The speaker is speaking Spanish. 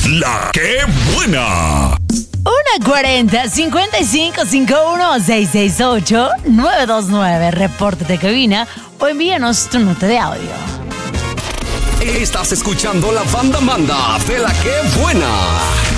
La que buena. 1-40-5551-668-929. Reporte de cabina o envíanos tu nota de audio. Estás escuchando la banda manda de La que buena.